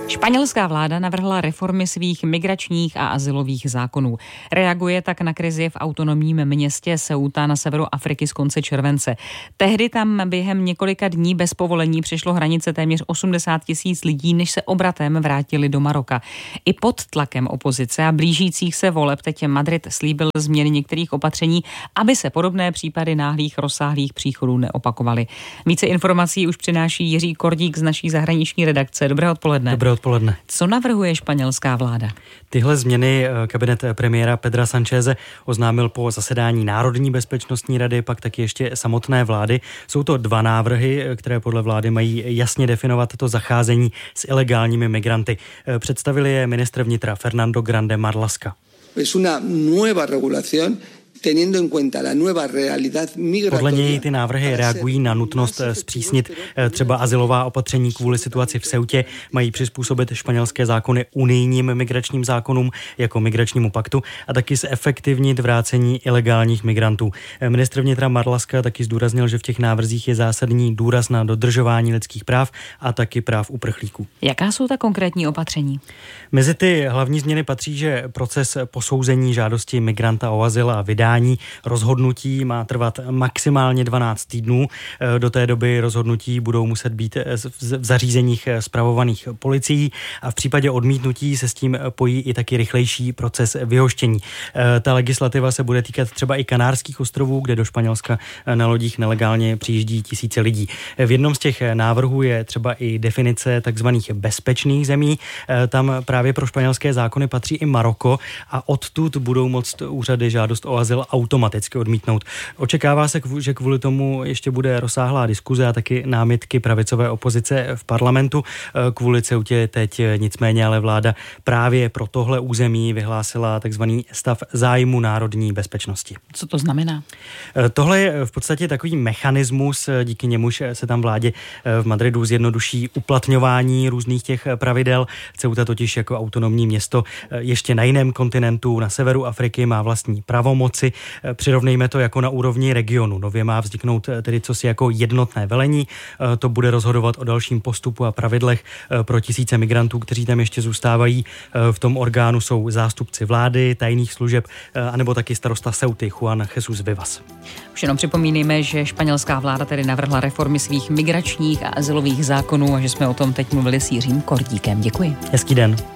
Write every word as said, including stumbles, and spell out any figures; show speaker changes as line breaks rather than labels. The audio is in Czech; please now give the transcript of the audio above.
Španělská vláda navrhla reformy svých migračních a azylových zákonů. Reaguje tak na krizi v autonomním městě Ceuta na severu Afriky z konce července. Tehdy tam během několika dní bez povolení přešlo hranice téměř osmdesát tisíc lidí, než se obratem vrátili do Maroka. I pod tlakem opozice a blížících se voleb teď Madrid slíbil změny některých opatření, aby se podobné případy náhlých rozsáhlých příchodů neopakovaly. Více informací už přináší Jiří Kordík z naší zahraniční redakce. Dobré odpoledne.
Dobré odpoledne.
Co navrhuje španělská vláda?
Tyhle změny kabinet premiéra Pedra Sancheze oznámil po zasedání Národní bezpečnostní rady, pak taky ještě samotné vlády. Jsou to dva návrhy, které podle vlády mají jasně definovat to zacházení s ilegálními migranty. Představil je ministr vnitra Fernando Grande Marlaska.
Es una nueva regulación.
Podle něj ty návrhy reagují na nutnost zpřísnit třeba azylová opatření kvůli situaci v Ceutě, mají přizpůsobit španělské zákony unijním migračním zákonům jako migračnímu paktu a taky zefektivnit vrácení ilegálních migrantů. Ministr vnitra Marlaska taky zdůraznil, že v těch návrzích je zásadní důraz na dodržování lidských práv a taky práv uprchlíků.
Jaká jsou ta konkrétní opatření?
Mezi ty hlavní změny patří, že proces posouzení žádosti migranta o azyl a vydání rozhodnutí má trvat maximálně dvanáct týdnů. Do té doby rozhodnutí budou muset být v zařízeních spravovaných policií a v případě odmítnutí se s tím pojí i taky rychlejší proces vyhoštění. Ta legislativa se bude týkat třeba i Kanárských ostrovů, kde do Španělska na lodích nelegálně přijíždí tisíce lidí. V jednom z těch návrhů je třeba i definice takzvaných bezpečných zemí. Tam právě pro španělské zákony patří i Maroko a odtud budou moct úřady žádost o azyl automaticky odmítnout. Očekává se, že kvůli tomu ještě bude rozsáhlá diskuze a taky námitky pravicové opozice v parlamentu. Kvůli Ceutě teď nicméně ale vláda právě pro tohle území vyhlásila takzvaný stav zájmu národní bezpečnosti.
Co to znamená?
Tohle je v podstatě takový mechanismus, díky němuž se tam vládě v Madridu zjednoduší uplatňování různých těch pravidel. Ceuta totiž jako autonomní město ještě na jiném kontinentu, na severu Afriky, má vlastní pravomoci. Přirovnejme to jako na úrovni regionu. Nově má vzniknout tedy cosi jako jednotné velení. To bude rozhodovat o dalším postupu a pravidlech pro tisíce migrantů, kteří tam ještě zůstávají. V tom orgánu jsou zástupci vlády, tajných služeb, anebo taky starosta Ceuty Juan Jesus Vivas.
Už jenom připomínejme, že španělská vláda tedy navrhla reformy svých migračních a azylových zákonů a že jsme o tom teď mluvili s Jiřím Kordíkem. Děkuji.
Hezký den.